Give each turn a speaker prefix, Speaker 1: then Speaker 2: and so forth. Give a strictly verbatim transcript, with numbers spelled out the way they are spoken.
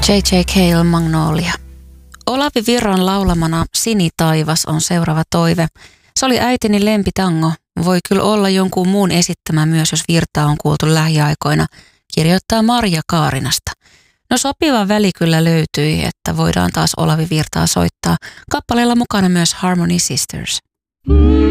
Speaker 1: J J. Cale, Magnolia. Olavi Virran laulamana Sinitaivas on seuraava toive. Se oli äitini lempitango. Voi kyllä olla jonkun muun esittämä myös, jos Virtaa on kuultu lähiaikoina, kirjoittaa Marja Kaarinasta. No sopiva väli kyllä löytyi, että voidaan taas Olavi Virtaa soittaa. Kappaleella mukana myös Harmony Sisters.